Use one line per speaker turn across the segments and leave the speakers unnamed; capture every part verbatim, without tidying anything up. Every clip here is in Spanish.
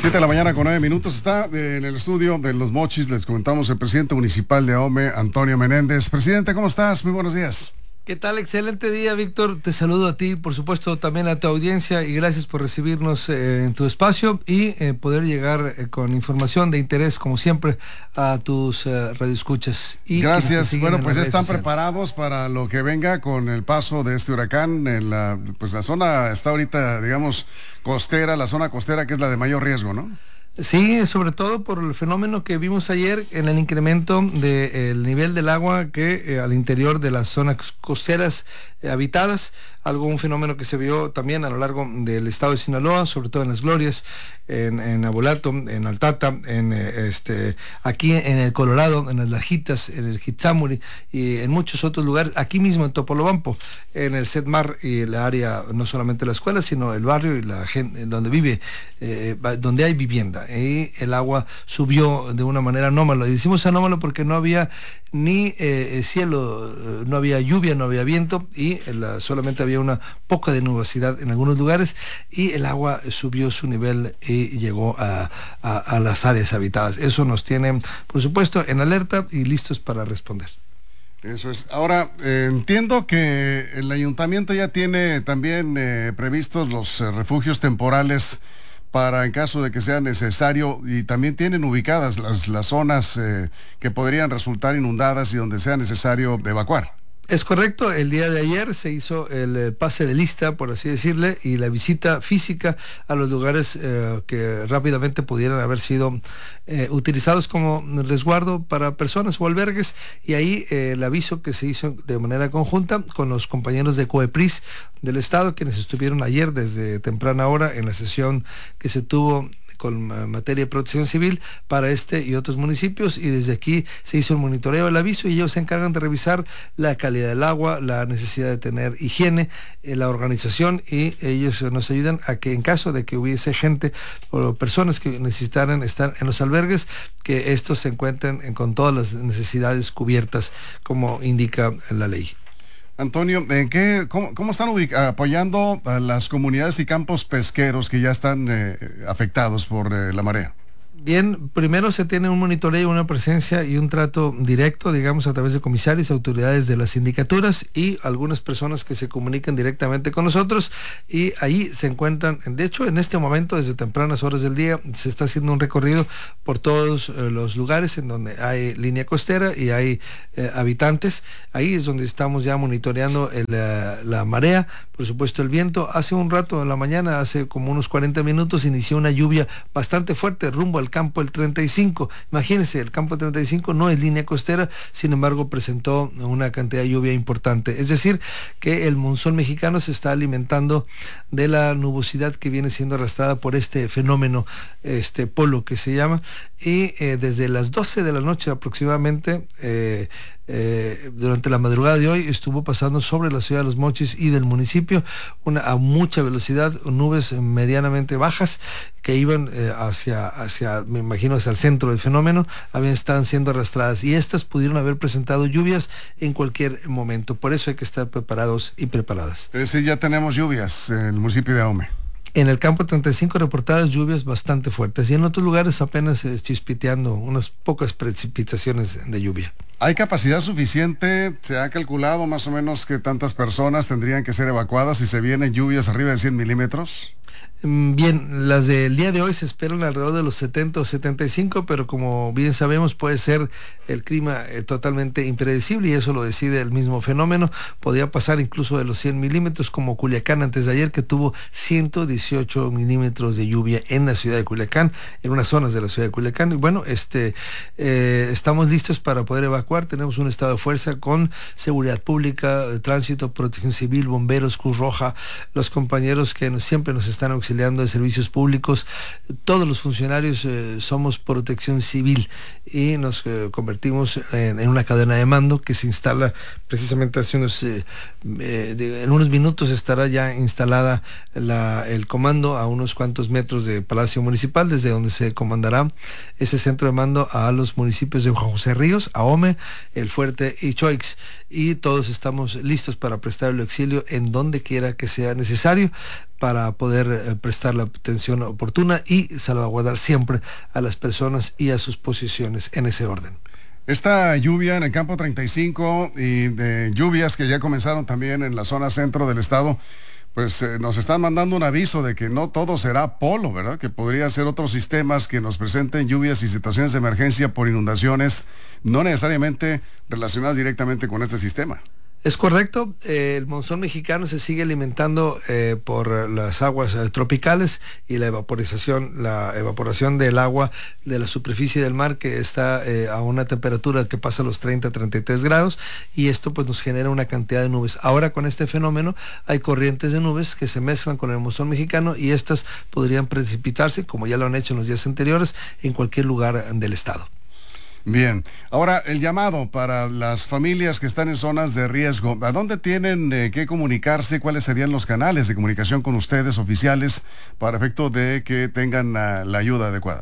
Siete de la mañana con nueve minutos. Está en el estudio de Los Mochis, les comentamos, el presidente municipal de Ahome, Antonio Menéndez. Presidente, ¿cómo estás? Muy buenos días.
¿Qué tal? Excelente día, Víctor. Te saludo a ti, por supuesto, también a tu audiencia, y gracias por recibirnos eh, en tu espacio y eh, poder llegar eh, con información de interés, como siempre, a tus eh, radioescuchas. Y
gracias. Bueno, pues ya están sociales. preparados para lo que venga con el paso de este huracán. En la, pues la zona está ahorita, digamos, costera, la zona costera que es la de mayor riesgo, ¿no?
Sí, sobre todo por el fenómeno que vimos ayer en el incremento del nivel del agua que eh, al interior de las zonas costeras eh, habitadas, algo un fenómeno que se vio también a lo largo del estado de Sinaloa, sobre todo en Las Glorias, en, en Abolato, en Altata, en eh, este aquí en el Colorado, en las Lajitas, en el Hitsamuri y en muchos otros lugares, aquí mismo en Topolobampo, en el Setmar y el área, no solamente la escuela, sino el barrio y la gente donde vive, eh, donde hay vivienda. Y el agua subió de una manera anómala. Y decimos anómalo porque no había ni eh, cielo, eh, no había lluvia, no había viento, y la, solamente había una poca de nubosidad en algunos lugares, y el agua subió su nivel y llegó a, a, a las áreas habitadas. Eso nos tiene, por supuesto, en alerta y listos para responder.
Eso es. Ahora, eh, entiendo que el ayuntamiento ya tiene también eh, previstos los eh, refugios temporales para en caso de que sea necesario, y también tienen ubicadas las, las zonas eh, que podrían resultar inundadas y donde sea necesario evacuar.
Es correcto, el día de ayer se hizo el eh, pase de lista, por así decirle, y la visita física a los lugares eh, que rápidamente pudieran haber sido eh, utilizados como resguardo para personas o albergues, y ahí eh, el aviso que se hizo de manera conjunta con los compañeros de COEPRIS del Estado, quienes estuvieron ayer desde temprana hora en la sesión que se tuvo con materia de protección civil para este y otros municipios, y desde aquí se hizo el monitoreo del aviso, y ellos se encargan de revisar la calidad del agua, la necesidad de tener higiene, eh, la organización, y ellos nos ayudan a que en caso de que hubiese gente o personas que necesitaran estar en los albergues, que estos se encuentren en, con todas las necesidades cubiertas como indica la ley.
Antonio, ¿en qué, cómo, cómo están ubic- apoyando a las comunidades y campos pesqueros que ya están eh, afectados por eh, la marea?
Bien, primero se tiene un monitoreo, una presencia y un trato directo, digamos, a través de comisarios, autoridades de las sindicaturas y algunas personas que se comunican directamente con nosotros, y ahí se encuentran, de hecho, en este momento, desde tempranas horas del día, se está haciendo un recorrido por todos eh, los lugares en donde hay línea costera y hay eh, habitantes. Ahí es donde estamos ya monitoreando el, la, la marea, por supuesto el viento. Hace un rato en la mañana, hace como unos cuarenta minutos, inició una lluvia bastante fuerte rumbo al campo el treinta y cinco. Imagínense, el campo treinta y cinco no es línea costera, sin embargo presentó una cantidad de lluvia importante. Es decir, que el monzón mexicano se está alimentando de la nubosidad que viene siendo arrastrada por este fenómeno, este polo que se llama, y eh, desde las doce de la noche aproximadamente, eh, Eh, durante la madrugada de hoy estuvo pasando sobre la ciudad de Los Mochis y del municipio una, a mucha velocidad, nubes medianamente bajas que iban eh, hacia, hacia, me imagino, hacia el centro del fenómeno, habían, estaban siendo arrastradas, y estas pudieron haber presentado lluvias en cualquier momento. Por eso hay que estar preparados y preparadas.
Es decir, ya tenemos lluvias en el municipio de Ahome.
En el campo treinta y cinco reportadas lluvias bastante fuertes, y en otros lugares apenas eh, chispiteando unas pocas precipitaciones de lluvia.
¿Hay capacidad suficiente? ¿Se ha calculado más o menos que tantas personas tendrían que ser evacuadas si se vienen lluvias arriba de cien milímetros?
Bien, las del día de hoy se esperan alrededor de los setenta o setenta y cinco, pero como bien sabemos puede ser el clima eh, totalmente impredecible, y eso lo decide el mismo fenómeno. Podría pasar incluso de los cien milímetros, como Culiacán antes de ayer, que tuvo ciento dieciocho milímetros de lluvia en la ciudad de Culiacán, en unas zonas de la ciudad de Culiacán. Y bueno, este eh, estamos listos para poder evacuar. Tenemos un estado de fuerza con seguridad pública, tránsito, protección civil, bomberos, Cruz Roja, los compañeros que nos, siempre nos están auxiliando de servicios públicos. Todos los funcionarios eh, somos protección civil, y nos eh, convertimos en, en una cadena de mando que se instala precisamente hace unos eh, eh, de, en unos minutos estará ya instalada la, el comando a unos cuantos metros de Palacio Municipal, desde donde se comandará ese centro de mando a los municipios de Juan José Ríos, Ahome, El Fuerte y Choix, y todos estamos listos para prestar el auxilio en donde quiera que sea necesario. para poder eh, prestar la atención oportuna y salvaguardar siempre a las personas y a sus posiciones en ese orden.
Esta lluvia en el campo treinta y cinco y de lluvias que ya comenzaron también en la zona centro del estado, pues eh, nos están mandando un aviso de que no todo será polo, ¿verdad? Que podría ser otros sistemas que nos presenten lluvias y situaciones de emergencia por inundaciones, no necesariamente relacionadas directamente con este sistema.
Es correcto, eh, el monzón mexicano se sigue alimentando eh, por las aguas eh, tropicales y la evaporización, la evaporación del agua de la superficie del mar, que está eh, a una temperatura que pasa los treinta a treinta y tres grados, y esto pues nos genera una cantidad de nubes. Ahora con este fenómeno hay corrientes de nubes que se mezclan con el monzón mexicano y estas podrían precipitarse, como ya lo han hecho en los días anteriores, en cualquier lugar del estado.
Bien, ahora el llamado para las familias que están en zonas de riesgo, ¿a dónde tienen eh, que comunicarse? ¿Cuáles serían los canales de comunicación con ustedes oficiales para efecto de que tengan uh, la ayuda adecuada?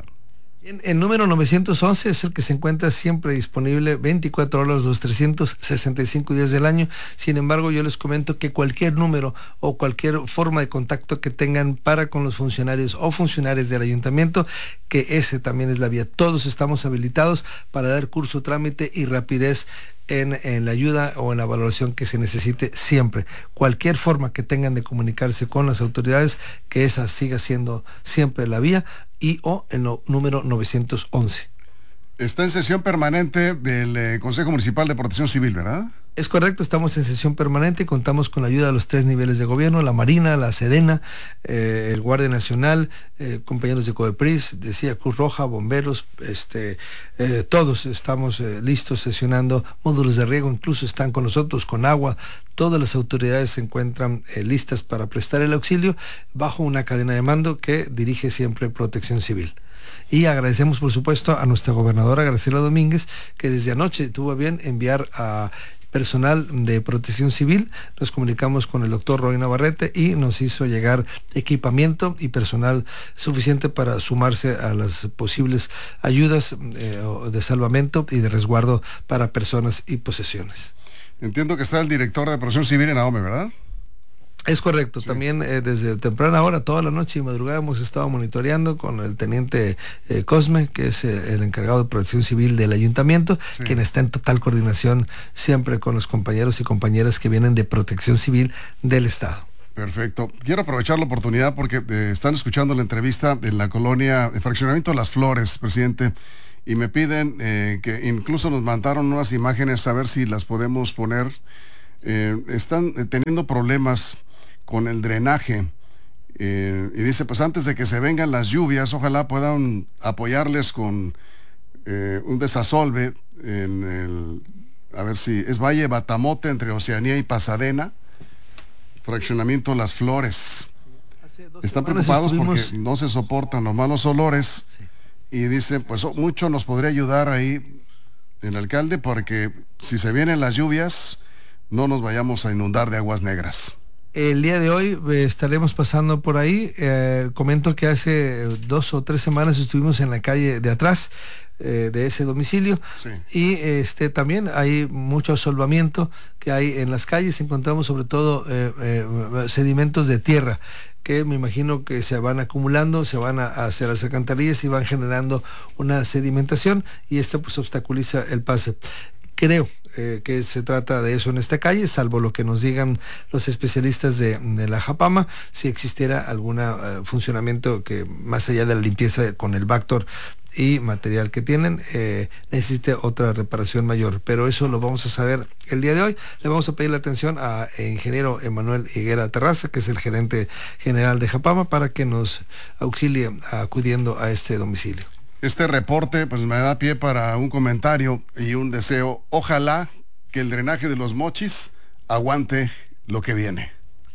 El número novecientos once es el que se encuentra siempre disponible veinticuatro horas los trescientos sesenta y cinco días del año. Sin embargo, yo les comento que cualquier número o cualquier forma de contacto que tengan para con los funcionarios o funcionarios del ayuntamiento, que ese también es la vía. Todos estamos habilitados para dar curso, trámite y rapidez En, en la ayuda o en la valoración que se necesite siempre. Cualquier forma que tengan de comunicarse con las autoridades, que esa siga siendo siempre la vía, y o el no, número novecientos once.
Está en sesión permanente del eh, Consejo Municipal de Protección Civil, ¿verdad?
Es correcto, estamos en sesión permanente y contamos con la ayuda de los tres niveles de gobierno, la Marina, la Sedena, eh, el Guardia Nacional, eh, compañeros de COEPRIS, decía Cruz Roja, bomberos, este, eh, todos estamos eh, listos sesionando módulos de riego, incluso están con nosotros con agua. Todas las autoridades se encuentran eh, listas para prestar el auxilio bajo una cadena de mando que dirige siempre Protección Civil. Y agradecemos, por supuesto, a nuestra gobernadora Graciela Domínguez, que desde anoche tuvo a bien enviar a personal de Protección Civil. Nos comunicamos con el doctor Roy Navarrete y nos hizo llegar equipamiento y personal suficiente para sumarse a las posibles ayudas eh, de salvamento y de resguardo para personas y posesiones.
Entiendo que está el director de Protección Civil en Ahome, ¿verdad?
Es correcto, sí. También eh, desde temprana hora, toda la noche y madrugada hemos estado monitoreando con el teniente eh, Cosme, que es eh, el encargado de Protección Civil del ayuntamiento, sí. Quien está en total coordinación siempre con los compañeros y compañeras que vienen de Protección Civil del estado.
Perfecto. Quiero aprovechar la oportunidad porque eh, están escuchando la entrevista en la colonia de Fraccionamiento Las Flores, presidente, y me piden eh, que incluso nos mandaron unas imágenes a ver si las podemos poner. Eh, están eh, teniendo problemas con el drenaje eh, y dice, pues antes de que se vengan las lluvias, ojalá puedan apoyarles con eh, un desasolve en el, a ver si es Valle Batamote entre Oceanía y Pasadena, Fraccionamiento Las Flores. Están preocupados estuvimos... porque no se soportan los malos olores, sí. Y dice, pues mucho nos podría ayudar ahí el alcalde, porque si se vienen las lluvias no nos vayamos a inundar de aguas negras.
El día de hoy eh, estaremos pasando por ahí. Eh, comento que hace dos o tres semanas estuvimos en la calle de atrás eh, de ese domicilio, sí. Y este también hay mucho asolvamiento que hay en las calles. Encontramos sobre todo eh, eh, sedimentos de tierra que me imagino que se van acumulando, se van a, a hacer las alcantarillas y van generando una sedimentación, y esto pues obstaculiza el pase. Creo eh, que se trata de eso en esta calle, salvo lo que nos digan los especialistas de, de la Japama, si existiera algún uh, funcionamiento que más allá de la limpieza con el Bactor y material que tienen, eh, necesite otra reparación mayor, pero eso lo vamos a saber el día de hoy. Le vamos a pedir la atención a ingeniero Emanuel Higuera Terraza, que es el gerente general de Japama, para que nos auxilie acudiendo a este domicilio.
Este reporte pues me da pie para un comentario y un deseo. Ojalá que el drenaje de Los Mochis aguante lo que viene.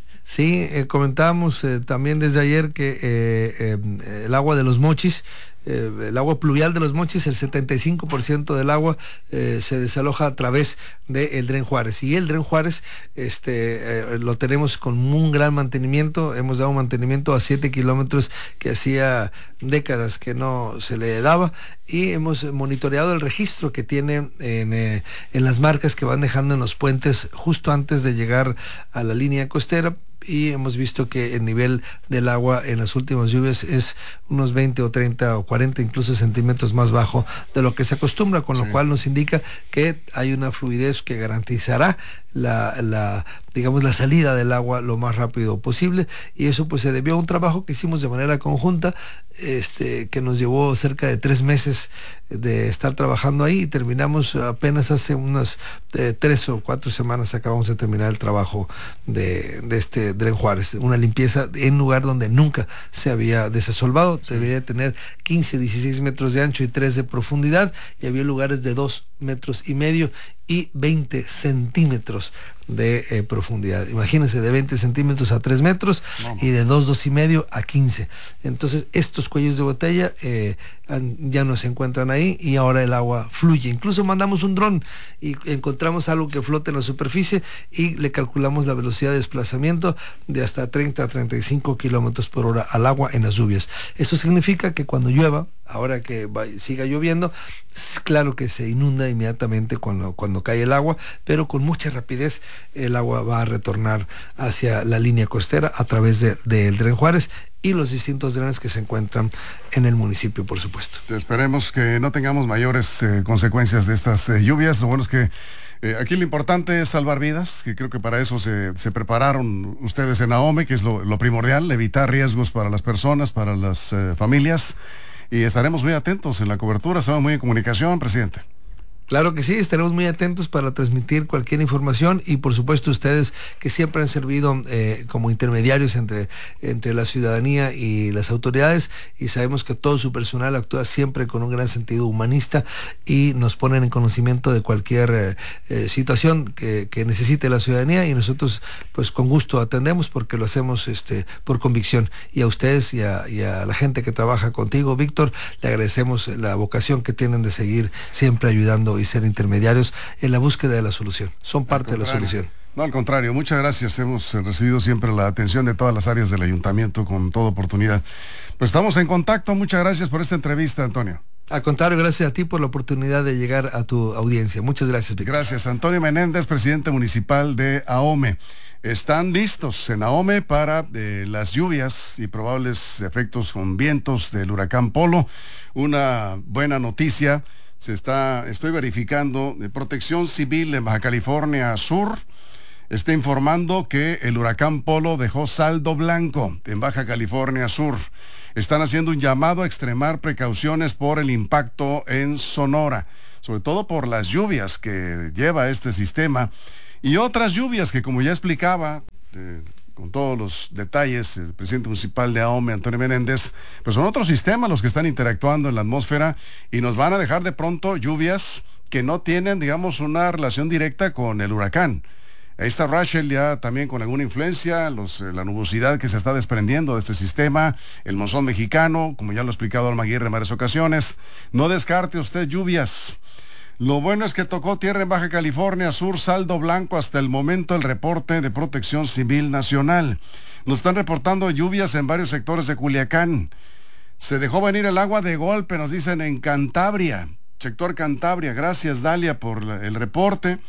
Sí, eh, comentábamos eh, también desde ayer que eh, eh, el agua de Los Mochis, eh, el agua pluvial de Los Mochis, el setenta y cinco por ciento del agua eh, se desaloja a través del Dren Juárez. Y el Dren Juárez este, eh, lo tenemos con un gran mantenimiento. Hemos dado mantenimiento a siete kilómetros que hacía décadas que no se le daba, y hemos monitoreado el registro que tiene en, eh, en las marcas que van dejando en los puentes justo antes de llegar a la línea costera, y hemos visto que el nivel del agua en las últimas lluvias es unos veinte o treinta o cuarenta incluso centímetros más bajo de lo que se acostumbra, con sí. lo cual nos indica que hay una fluidez que garantizará la, la digamos la salida del agua lo más rápido posible, y eso pues se debió a un trabajo que hicimos de manera conjunta, este que nos llevó cerca de tres meses de estar trabajando ahí, y terminamos apenas hace unas eh, tres o cuatro semanas acabamos de terminar el trabajo de, de este Dren Juárez, una limpieza en un lugar donde nunca se había desasolvado. Sí. Debería tener quince, dieciséis metros de ancho y tres de profundidad, y había lugares de dos metros y medio y veinte centímetros de eh, profundidad. Imagínense, de veinte centímetros a tres metros no. y de dos, dos y medio a quince. Entonces estos cuellos de botella eh, ya no se encuentran ahí, y ahora el agua fluye. Incluso mandamos un dron y encontramos algo que flota en la superficie y le calculamos la velocidad de desplazamiento de hasta treinta a treinta y cinco kilómetros por hora al agua en las lluvias. Eso significa que cuando llueva, ahora que va, siga lloviendo, claro que se inunda inmediatamente cuando, cuando cae el agua, pero con mucha rapidez el agua va a retornar hacia la línea costera a través del de, de Dren Juárez y los distintos drenes que se encuentran en el municipio, por supuesto.
Esperemos que no tengamos mayores eh, consecuencias de estas eh, lluvias. Lo bueno es que eh, aquí lo importante es salvar vidas, que creo que para eso se, se prepararon ustedes en AOME, que es lo, lo primordial, evitar riesgos para las personas, para las eh, familias, y estaremos muy atentos en la cobertura. Estamos muy en comunicación, presidente.
Claro que sí, estaremos muy atentos para transmitir cualquier información, y por supuesto ustedes que siempre han servido eh, como intermediarios entre, entre la ciudadanía y las autoridades, y sabemos que todo su personal actúa siempre con un gran sentido humanista y nos ponen en conocimiento de cualquier eh, eh, situación que, que necesite la ciudadanía, y nosotros pues con gusto atendemos porque lo hacemos este, por convicción. Y a ustedes y a, y a la gente que trabaja contigo, Víctor, le agradecemos la vocación que tienen de seguir siempre ayudando y ser intermediarios en la búsqueda de la solución. Son parte de la solución.
No, al contrario, muchas gracias. Hemos recibido siempre la atención de todas las áreas del ayuntamiento con toda oportunidad. Pues estamos en contacto. Muchas gracias por esta entrevista, Antonio.
Al contrario, gracias a ti por la oportunidad de llegar a tu audiencia. Muchas gracias, Víctor.
Gracias. Antonio Menéndez, presidente municipal de AOME. Están listos en AOME para eh, las lluvias y probables efectos con vientos del huracán Polo. Una buena noticia. Se está, estoy verificando, de Protección Civil en Baja California Sur está informando que el huracán Polo dejó saldo blanco en Baja California Sur. Están haciendo un llamado a extremar precauciones por el impacto en Sonora, sobre todo por las lluvias que lleva este sistema y otras lluvias que, como ya explicaba, eh, con todos los detalles, el presidente municipal de AOME, Antonio Menéndez, pues son otros sistemas los que están interactuando en la atmósfera y nos van a dejar de pronto lluvias que no tienen, digamos, una relación directa con el huracán. Ahí está Rachel ya también con alguna influencia, los, eh, la nubosidad que se está desprendiendo de este sistema, el monzón mexicano, como ya lo ha explicado Alma Aguirre en varias ocasiones. No descarte usted lluvias. Lo bueno es que tocó tierra en Baja California Sur, saldo blanco hasta el momento el reporte de Protección Civil Nacional. Nos están reportando lluvias en varios sectores de Culiacán. Se dejó venir el agua de golpe, nos dicen en Cantabria, sector Cantabria. Gracias, Dalia, por el reporte.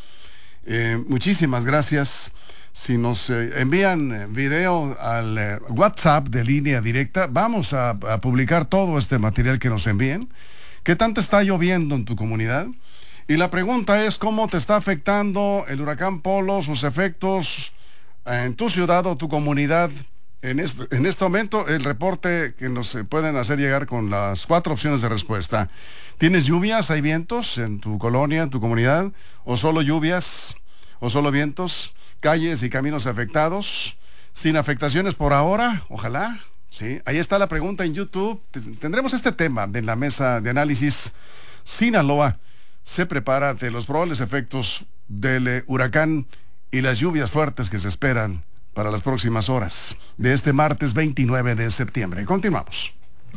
Eh, muchísimas gracias. Si nos eh, envían video al eh, WhatsApp de Línea Directa, vamos a, a publicar todo este material que nos envíen. ¿Qué tanto está lloviendo en tu comunidad? Y la pregunta es, ¿cómo te está afectando el huracán Polo, sus efectos en tu ciudad o tu comunidad? En este, en este momento, el reporte que nos pueden hacer llegar con las cuatro opciones de respuesta. ¿Tienes lluvias? ¿Hay vientos en tu colonia, en tu comunidad? ¿O solo lluvias? ¿O solo vientos? ¿Calles y caminos afectados? ¿Sin afectaciones por ahora? Ojalá. Sí, ahí está la pregunta en YouTube. Tendremos este tema en la mesa de análisis. Sinaloa se prepara ante los probables efectos del eh, huracán y las lluvias fuertes que se esperan para las próximas horas de este martes veintinueve de septiembre. Continuamos.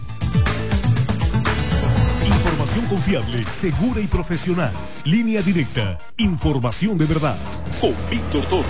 Información confiable, segura y profesional. Línea Directa. Información de verdad. Con Víctor Toro.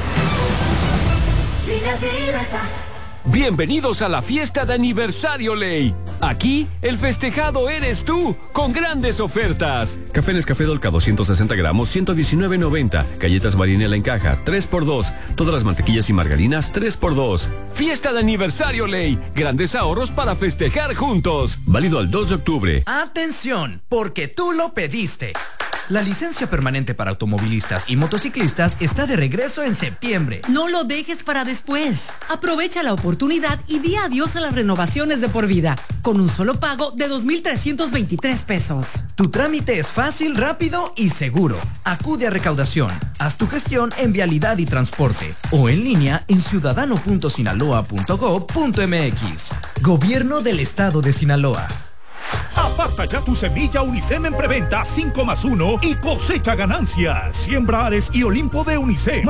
Línea Directa. Bienvenidos a la fiesta de aniversario Ley. Aquí, el festejado eres tú, con grandes ofertas.
Café Nescafé Dolca doscientos sesenta gramos, ciento diecinueve noventa. Galletas Marinela en caja, tres por dos. Todas las mantequillas y margarinas, tres por dos.
Fiesta de aniversario Ley. Grandes ahorros para festejar juntos.
Válido al dos de octubre.
Atención, porque tú lo pediste. La licencia permanente para automovilistas y motociclistas está de regreso en septiembre.
No lo dejes para después. Aprovecha la oportunidad y di adiós a las renovaciones de por vida, con un solo pago de dos mil trescientos veintitrés pesos.
Tu trámite es fácil, rápido y seguro. Acude a recaudación. Haz tu gestión en Vialidad y Transporte o en línea en ciudadano punto sinaloa punto gob punto mx. Gobierno del Estado de Sinaloa.
Aparta ya tu semilla Unicem en preventa cinco más uno y cosecha ganancias. Siembra Ares y Olimpo de Unicem.